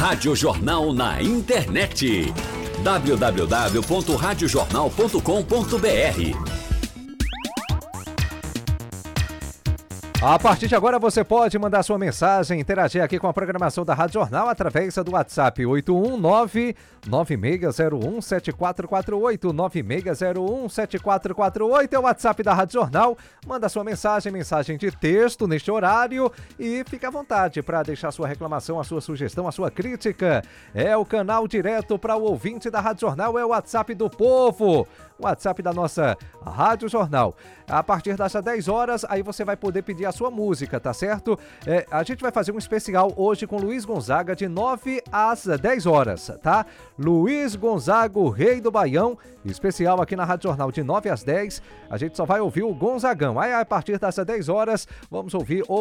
Rádio Jornal na internet. www.radiojornal.com.br. A partir de agora você pode mandar sua mensagem, interagir aqui com a programação da Rádio Jornal através do WhatsApp 819-9601-7448, 9601-7448 é o WhatsApp da Rádio Jornal. Manda sua mensagem de texto neste horário e fica à vontade para deixar sua reclamação, a sua sugestão, a sua crítica. É o canal direto para o ouvinte da Rádio Jornal, é o WhatsApp do povo, o WhatsApp da nossa Rádio Jornal. A partir das 10 horas, aí você vai poder pedir a sua música, tá certo? A gente vai fazer um especial hoje com Luiz Gonzaga de 9 às 10 horas, tá? Luiz Gonzaga, o rei do Baião, especial aqui na Rádio Jornal de 9 às 10. A gente só vai ouvir o Gonzagão. Aí a partir das 10 horas, vamos ouvir o